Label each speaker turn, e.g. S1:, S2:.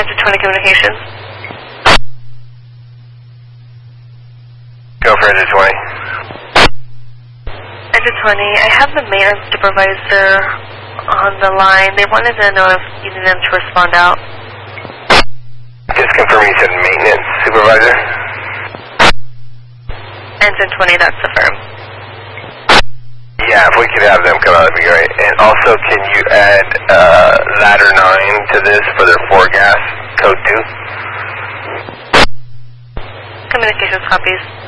S1: Engine 20 communications.
S2: Go for Engine 20.
S1: Engine 20, I have the maintenance supervisor on the line. They wanted to know if you need them to respond out.
S2: Just confirm you said maintenance supervisor.
S1: Engine 20, that's the firm.
S2: Yeah, if we could have them come out, that'd be great. And also, can you add ladder 9 to this for their 4 gas, code 2?
S1: Communications copies.